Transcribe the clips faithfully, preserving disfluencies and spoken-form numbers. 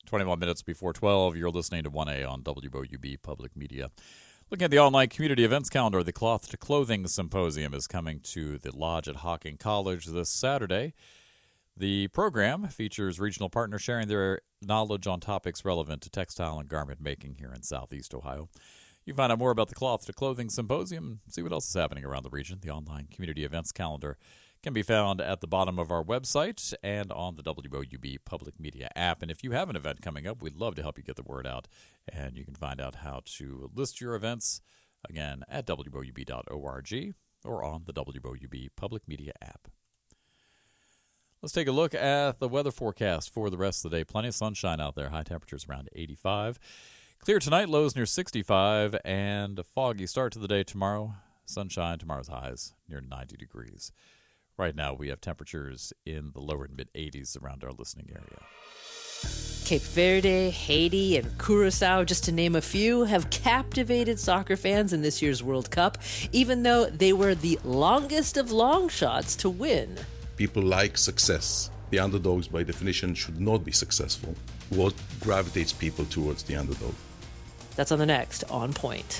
twenty-one minutes before twelve, you're listening to one A on W O U B Public Media. Looking at the online community events calendar, the Cloth to Clothing Symposium is coming to the Lodge at Hocking College this Saturday. The program features regional partners sharing their knowledge on topics relevant to textile and garment making here in Southeast Ohio. You can find out more about the Cloth to Clothing Symposium, see what else is happening around the region. The online community events calendar can be found at the bottom of our website and on the W O U B Public Media app. And if you have an event coming up, we'd love to help you get the word out. And you can find out how to list your events, again, at W O U B dot org or on the W O U B Public Media app. Let's take a look at the weather forecast for the rest of the day. Plenty of sunshine out there. High temperatures around eighty-five. Clear tonight, lows near sixty-five, and a foggy start to the day tomorrow. Sunshine, tomorrow's highs near ninety degrees. Right now, we have temperatures in the lower and mid-eighties around our listening area. Cape Verde, Haiti, and Curacao, just to name a few, have captivated soccer fans in this year's World Cup, even though they were the longest of long shots to win. People like success. The underdogs, by definition, should not be successful. What gravitates people towards the underdog? That's on the next On Point.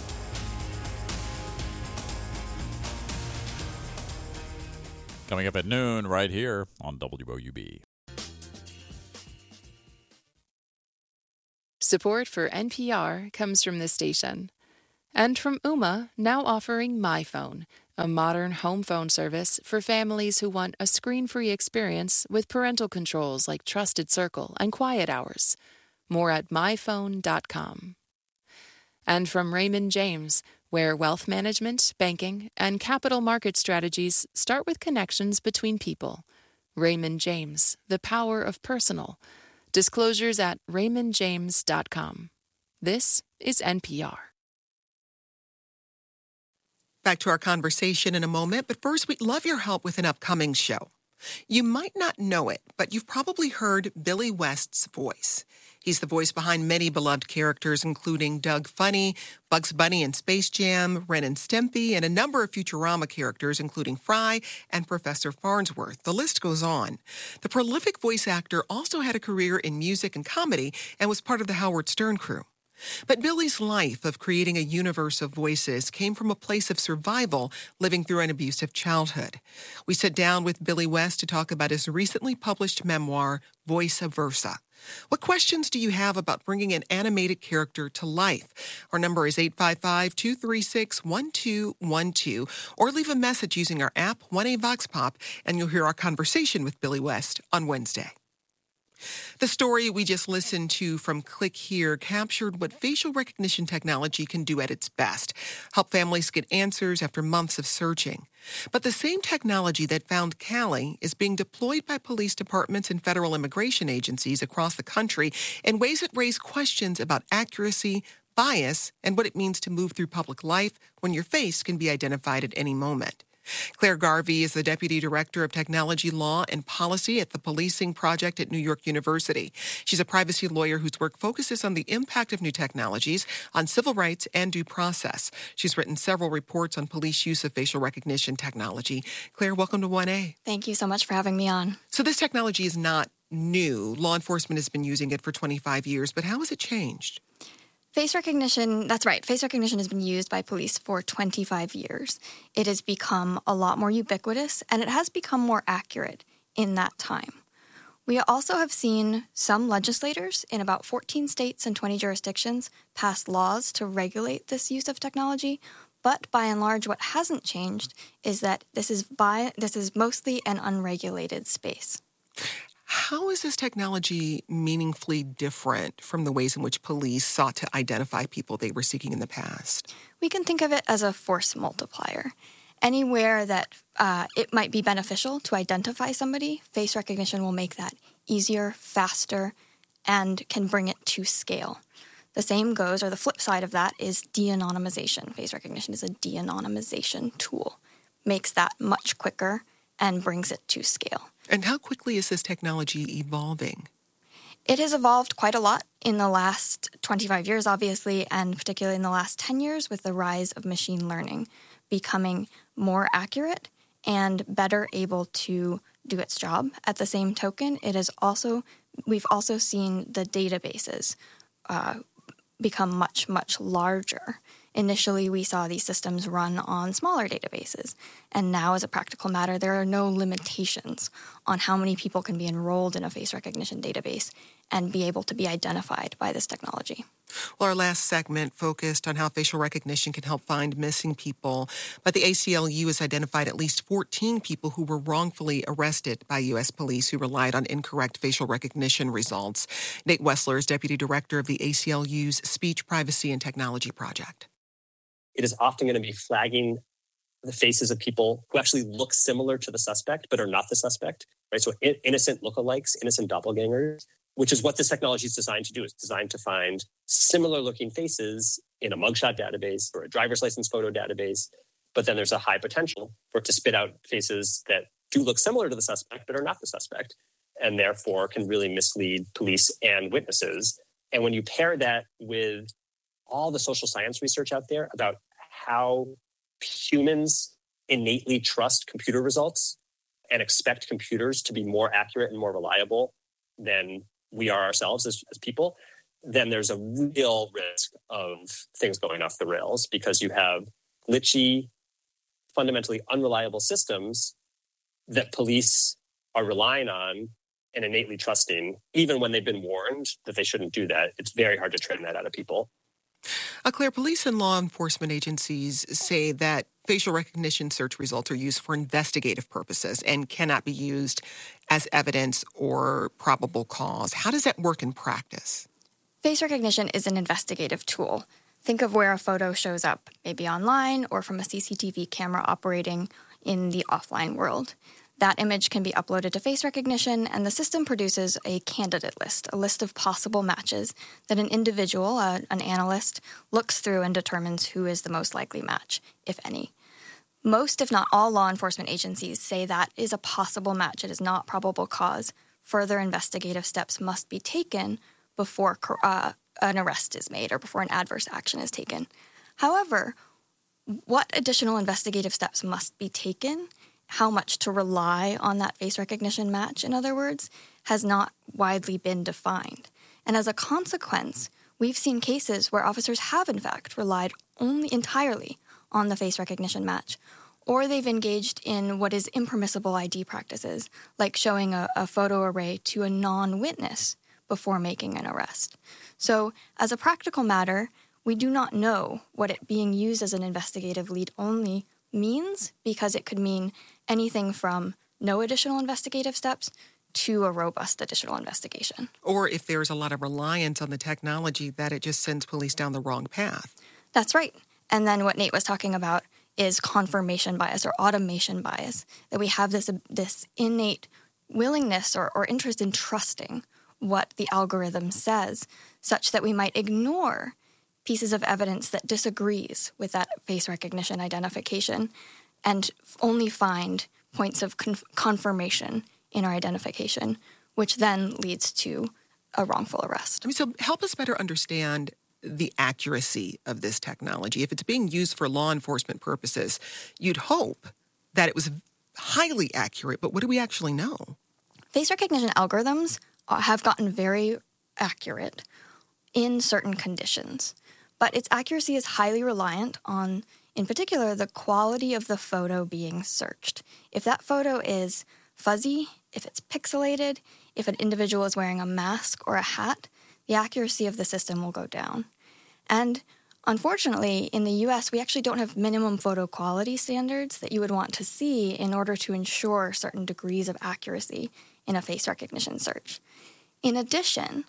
Coming up at noon right here on W O U B. Support for N P R comes from this station. And from Ooma, now offering MyPhone, a modern home phone service for families who want a screen-free experience with parental controls like Trusted Circle and Quiet Hours. More at my phone dot com. And from Raymond James, where wealth management, banking, and capital market strategies start with connections between people. Raymond James, the power of personal. Disclosures at raymond james dot com. This is N P R. Back to our conversation in a moment, but first we'd love your help with an upcoming show. You might not know it, but you've probably heard Billy West's voice. He's the voice behind many beloved characters, including Doug Funny, Bugs Bunny and Space Jam, Ren and Stimpy, and a number of Futurama characters, including Fry and Professor Farnsworth. The list goes on. The prolific voice actor also had a career in music and comedy and was part of the Howard Stern crew. But Billy's life of creating a universe of voices came from a place of survival, living through an abusive childhood. We sit down with Billy West to talk about his recently published memoir, Voice Versa. What questions do you have about bringing an animated character to life? Our number is eight five five, two three six, one two one two, or leave a message using our app, one A Vox Pop, and you'll hear our conversation with Billy West on Wednesday. The story we just listened to from Click Here captured what facial recognition technology can do at its best, help families get answers after months of searching. But the same technology that found Callie is being deployed by police departments and federal immigration agencies across the country in ways that raise questions about accuracy, bias, and what it means to move through public life when your face can be identified at any moment. Claire Garvey is the Deputy Director of Technology Law and Policy at the Policing Project at New York University. She's a privacy lawyer whose work focuses on the impact of new technologies on civil rights and due process. She's written several reports on police use of facial recognition technology. Claire, welcome to one A. Thank you so much for having me on. So this technology is not new. Law enforcement has been using it for twenty-five years, but how has it changed? Face recognition, that's right. Face recognition has been used by police for twenty-five years. It has become a lot more ubiquitous, and it has become more accurate in that time. We also have seen some legislators in about fourteen states and twenty jurisdictions pass laws to regulate this use of technology, but by and large, what hasn't changed is that this is by this is mostly an unregulated space. How is this technology meaningfully different from the ways in which police sought to identify people they were seeking in the past? We can think of it as a force multiplier. Anywhere that uh, it might be beneficial to identify somebody, face recognition will make that easier, faster, and can bring it to scale. The same goes, or the flip side of that, is de-anonymization. Face recognition is a de-anonymization tool. Makes that much quicker and brings it to scale. And how quickly is this technology evolving? It has evolved quite a lot in the last twenty-five years, obviously, and particularly in the last ten years with the rise of machine learning, becoming more accurate and better able to do its job. At the same token, it has also we've also seen the databases uh, become much, much larger. Initially, we saw these systems run on smaller databases, and now, as a practical matter, there are no limitations on how many people can be enrolled in a face recognition database and be able to be identified by this technology. Well, our last segment focused on how facial recognition can help find missing people, but the A C L U has identified at least fourteen people who were wrongfully arrested by U S police who relied on incorrect facial recognition results. Nate Wessler is Deputy Director of the A C L U's Speech, Privacy, and Technology Project. It is often going to be flagging the faces of people who actually look similar to the suspect but are not the suspect, right? So in- innocent lookalikes, innocent doppelgangers, which is what this technology is designed to do. It's designed to find similar looking faces in a mugshot database or a driver's license photo database. But then there's a high potential for it to spit out faces that do look similar to the suspect but are not the suspect, and therefore can really mislead police and witnesses. And when you pair that with all the social science research out there about how humans innately trust computer results and expect computers to be more accurate and more reliable than we are ourselves as, as people, then there's a real risk of things going off the rails because you have glitchy, fundamentally unreliable systems that police are relying on and innately trusting, even when they've been warned that they shouldn't do that. It's very hard to train that out of people. Uh, Claire, police and law enforcement agencies say that facial recognition search results are used for investigative purposes and cannot be used as evidence or probable cause. How does that work in practice? Face recognition is an investigative tool. Think of where a photo shows up, maybe online or from a C C T V camera operating in the offline world. That image can be uploaded to face recognition, and the system produces a candidate list, a list of possible matches that an individual, uh, an analyst, looks through and determines who is the most likely match, if any. Most, if not all, law enforcement agencies say that is a possible match. It is not probable cause. Further investigative steps must be taken before uh, an arrest is made or before an adverse action is taken. However, what additional investigative steps must be taken, how much to rely on that face recognition match, in other words, has not widely been defined. And as a consequence, we've seen cases where officers have, in fact, relied only entirely on the face recognition match, or they've engaged in what is impermissible I D practices, like showing a, a photo array to a non-witness before making an arrest. So, as a practical matter, we do not know what it being used as an investigative lead only means, because it could mean anything from no additional investigative steps to a robust additional investigation. Or if there's a lot of reliance on the technology, that it just sends police down the wrong path. That's right. And then what Nate was talking about is confirmation bias or automation bias, that we have this this innate willingness or, or interest in trusting what the algorithm says, such that we might ignore pieces of evidence that disagrees with that face recognition identification and only find points of con- confirmation in our identification, which then leads to a wrongful arrest. I mean, so help us better understand the accuracy of this technology. If it's being used for law enforcement purposes, you'd hope that it was highly accurate, but what do we actually know? Face recognition algorithms have gotten very accurate in certain conditions, but its accuracy is highly reliant on, in particular, the quality of the photo being searched. If that photo is fuzzy, if it's pixelated, if an individual is wearing a mask or a hat, the accuracy of the system will go down. And unfortunately, in the U S, we actually don't have minimum photo quality standards that you would want to see in order to ensure certain degrees of accuracy in a face recognition search. In addition,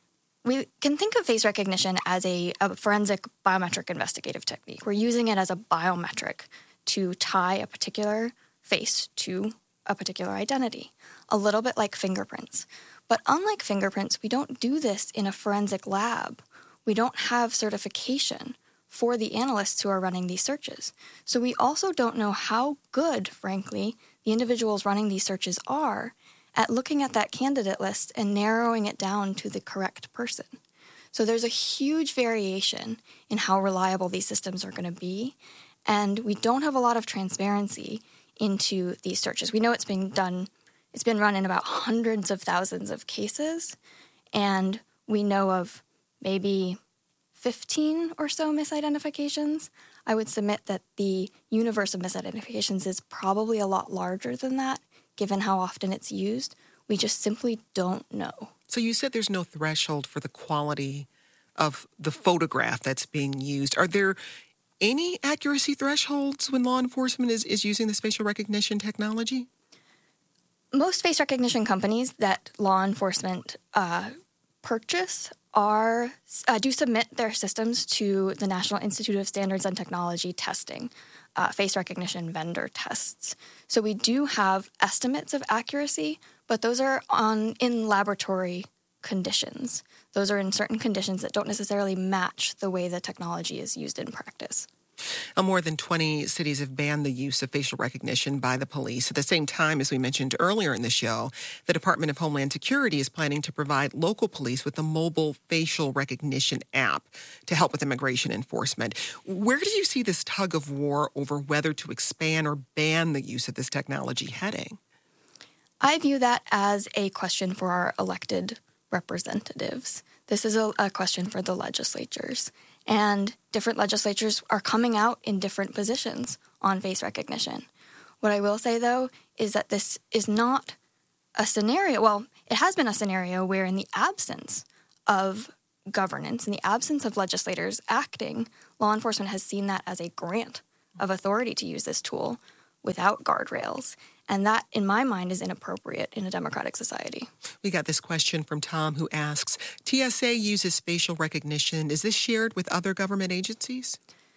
we can think of face recognition as a, a forensic biometric investigative technique. We're using it as a biometric to tie a particular face to a particular identity, a little bit like fingerprints. But unlike fingerprints, we don't do this in a forensic lab. We don't have certification for the analysts who are running these searches. So we also don't know how good, frankly, the individuals running these searches are at looking at that candidate list and narrowing it down to the correct person. So there's a huge variation in how reliable these systems are going to be, and we don't have a lot of transparency into these searches. We know it's being done It's been run in about hundreds of thousands of cases, and we know of maybe fifteen or so misidentifications. I would submit that the universe of misidentifications is probably a lot larger than that, given how often it's used. We just simply don't know. So you said there's no threshold for the quality of the photograph that's being used. Are there any accuracy thresholds when law enforcement is, is using this facial recognition technology? Most face recognition companies that law enforcement uh, purchase are uh, do submit their systems to the National Institute of Standards and Technology testing, uh, face recognition vendor tests. So we do have estimates of accuracy, but those are on in laboratory conditions. Those are in certain conditions that don't necessarily match the way the technology is used in practice. Uh, more than twenty cities have banned the use of facial recognition by the police. At the same time, as we mentioned earlier in the show, the Department of Homeland Security is planning to provide local police with a mobile facial recognition app to help with immigration enforcement. Where do you see this tug of war over whether to expand or ban the use of this technology heading? I view that as a question for our elected representatives. This is a, a question for the legislatures. And different legislatures are coming out in different positions on face recognition. What I will say, though, is that this is not a scenario, well, it has been a scenario where in the absence of governance, in the absence of legislators acting, law enforcement has seen that as a grant of authority to use this tool without guardrails. And that, in my mind, is inappropriate in a democratic society. We got this question from Tom who asks, T S A uses facial recognition. Is this shared with other government agencies?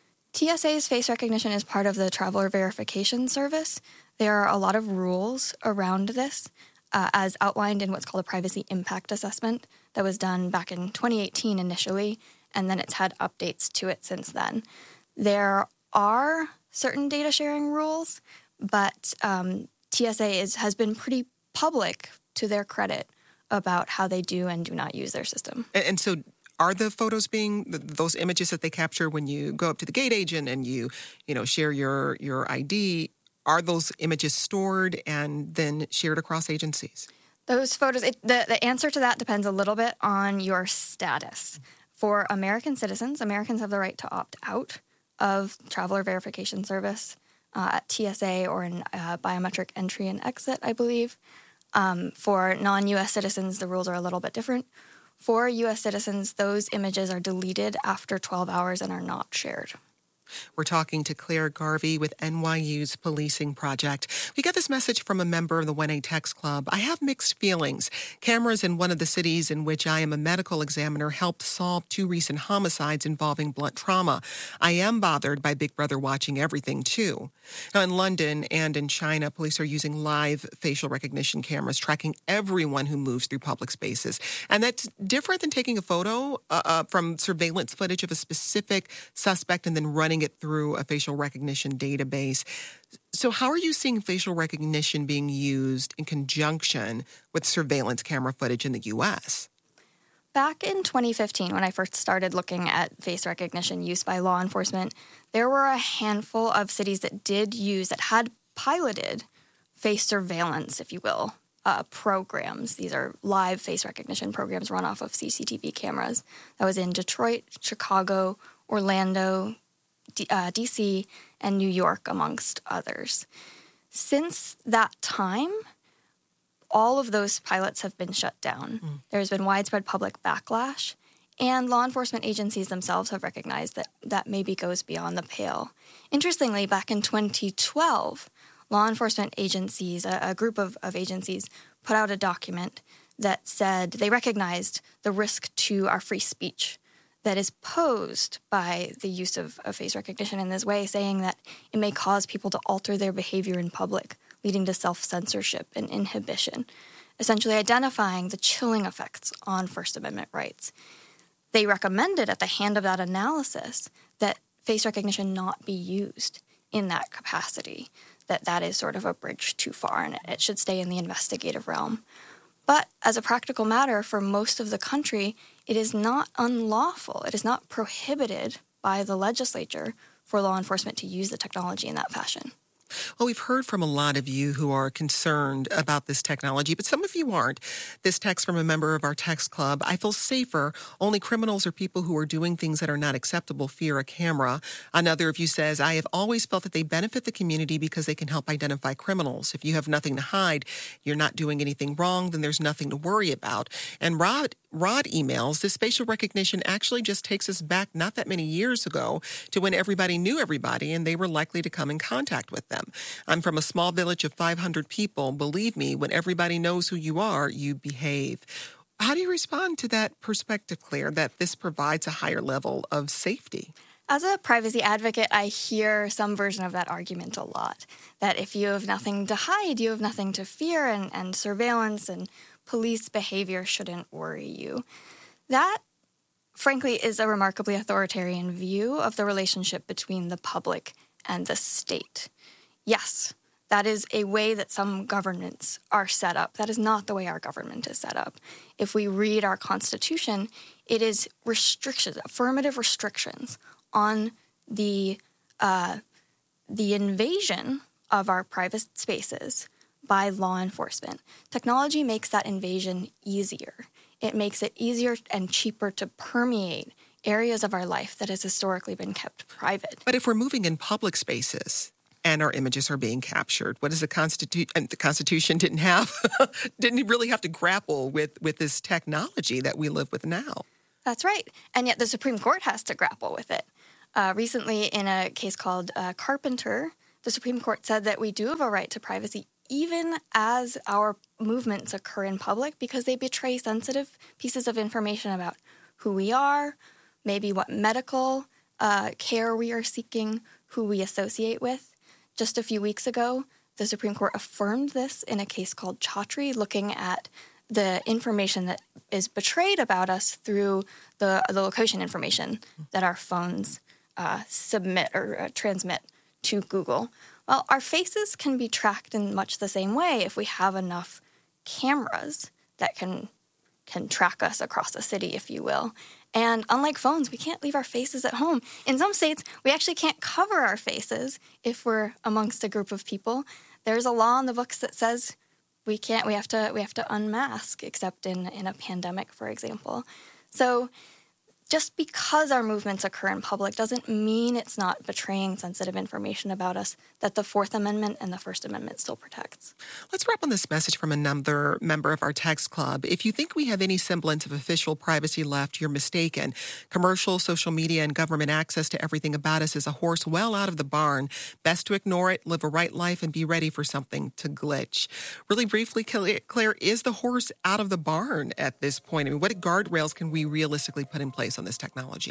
T S A's face recognition is part of the Traveler Verification Service. There are a lot of rules around this, uh, as outlined in what's called a Privacy Impact Assessment that was done back in twenty eighteen initially, and then it's had updates to it since then. There are certain data sharing rules, but um, T S A is, has been pretty public, to their credit, about how they do and do not use their system. And, and so are the photos being, those images that they capture when you go up to the gate agent and you, you know, share your, your I D, are those images stored and then shared across agencies? Those photos, it, the, the answer to that depends a little bit on your status. For American citizens, Americans have the right to opt out of Traveler Verification Service uh, at T S A or in uh, biometric entry and exit, I believe. Um, for non-U S citizens, the rules are a little bit different. For U S citizens, those images are deleted after twelve hours and are not shared. We're talking to Claire Garvey with N Y U's Policing Project. We got this message from a member of the one A Text Club. I have mixed feelings. Cameras in one of the cities in which I am a medical examiner helped solve two recent homicides involving blunt trauma. I am bothered by Big Brother watching everything, too. Now, in London and in China, police are using live facial recognition cameras tracking everyone who moves through public spaces. And that's different than taking a photo uh, uh, from surveillance footage of a specific suspect and then running it through a facial recognition database. So how are you seeing facial recognition being used in conjunction with surveillance camera footage in the U S? Back in twenty fifteen, when I first started looking at face recognition use by law enforcement, there were a handful of cities that did use, that had piloted face surveillance, if you will, uh, programs. These are live face recognition programs run off of C C T V cameras. That was in Detroit, Chicago, Orlando, D- uh, D C, and New York, amongst others. Since that time, all of those pilots have been shut down. Mm. There's been widespread public backlash, and law enforcement agencies themselves have recognized that that maybe goes beyond the pale. Interestingly, back in twenty twelve, law enforcement agencies, a, a group of, of agencies, put out a document that said they recognized the risk to our free speech that is posed by the use of, of face recognition in this way, saying that it may cause people to alter their behavior in public, leading to self-censorship and inhibition, essentially identifying the chilling effects on First Amendment rights. They recommended at the hand of that analysis that face recognition not be used in that capacity, that that is sort of a bridge too far and it should stay in the investigative realm. But as a practical matter, for most of the country, it is not unlawful. It is not prohibited by the legislature for law enforcement to use the technology in that fashion. Well, we've heard from a lot of you who are concerned about this technology, but some of you aren't. This text from a member of our text club: I feel safer. Only criminals or people who are doing things that are not acceptable fear a camera. Another of you says, I have always felt that they benefit the community because they can help identify criminals. If you have nothing to hide, you're not doing anything wrong, then there's nothing to worry about. And Rod Rod emails, this facial recognition actually just takes us back not that many years ago to when everybody knew everybody and they were likely to come in contact with them. I'm from a small village of five hundred people. Believe me, when everybody knows who you are, you behave. How do you respond to that perspective, Claire, that this provides a higher level of safety? As a privacy advocate, I hear some version of that argument a lot, that if you have nothing to hide, you have nothing to fear, and, and surveillance and police behavior shouldn't worry you. That, frankly, is a remarkably authoritarian view of the relationship between the public and the state. Yes, that is a way that some governments are set up. That is not the way our government is set up. If we read our Constitution, it is restrictions, affirmative restrictions on the uh, the invasion of our private spaces by law enforcement. Technology makes that invasion easier. It makes it easier and cheaper to permeate areas of our life that has historically been kept private. But if we're moving in public spaces and our images are being captured, what does the Constitution, and the Constitution didn't have, didn't really have to grapple with, with this technology that we live with now? That's right. And yet the Supreme Court has to grapple with it. Uh, recently, in a case called uh, Carpenter, the Supreme Court said that we do have a right to privacy even as our movements occur in public because they betray sensitive pieces of information about who we are, maybe what medical uh, care we are seeking, who we associate with. Just a few weeks ago, the Supreme Court affirmed this in a case called Chaudhry, looking at the information that is betrayed about us through the, the location information that our phones uh, submit or uh, transmit to Google. Well, our faces can be tracked in much the same way if we have enough cameras that can can track us across a city, if you will. And unlike phones, we can't leave our faces at home. In some states, we actually can't cover our faces if we're amongst a group of people. There's a law in the books that says we can't, we have to, we have to unmask, except in, in a pandemic, for example. So just because our movements occur in public doesn't mean it's not betraying sensitive information about us that the Fourth Amendment and the First Amendment still protects. Let's wrap on this message from another member of our text club. If you think we have any semblance of official privacy left, you're mistaken. Commercial, social media, and government access to everything about us is a horse well out of the barn. Best to ignore it, live a right life, and be ready for something to glitch. Really briefly, Claire, is the horse out of the barn at this point? I mean, what guardrails can we realistically put in place on this technology?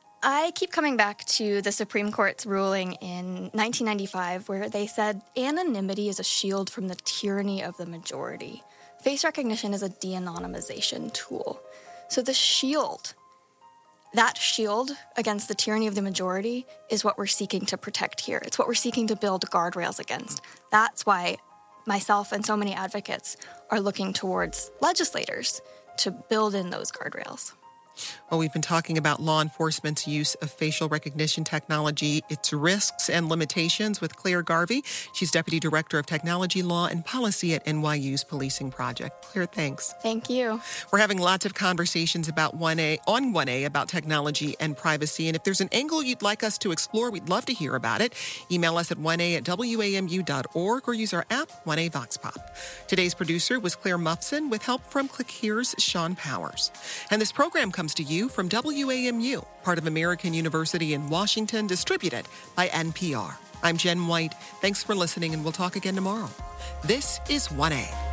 I keep coming back to the Supreme Court's ruling in nineteen ninety-five where they said anonymity is a shield from the tyranny of the majority. Face recognition is a de-anonymization tool. So the shield, that shield against the tyranny of the majority is what we're seeking to protect here. It's what we're seeking to build guardrails against. That's why myself and so many advocates are looking towards legislators to build in those guardrails. Well, we've been talking about law enforcement's use of facial recognition technology, its risks and limitations with Claire Garvey. She's Deputy Director of Technology Law and Policy at N Y U's Policing Project. Claire, thanks. Thank you. We're having lots of conversations about one A on one A about technology and privacy. And if there's an angle you'd like us to explore, we'd love to hear about it. Email us at one A at W A M U dot org or use our app, one A Vox Pop. Today's producer was Claire Muffson with help from Click Here's Sean Powers. And this program comes to you from W A M U, part of American University in Washington, distributed by N P R. I'm Jen White. Thanks for listening, and we'll talk again tomorrow. This is one A.